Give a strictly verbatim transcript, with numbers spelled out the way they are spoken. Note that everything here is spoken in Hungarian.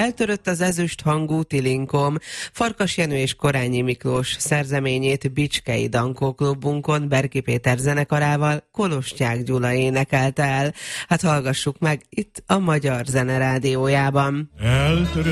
Eltörött az ezüst hangú Tilinkom. Farkas Jenő és Korányi Miklós szerzeményét Bicskei Dankó klubunkon Berki Péter zenekarával Kolostyák Gyula énekelte el. Hát hallgassuk meg itt a Magyar Zene Rádiójában. Eltörött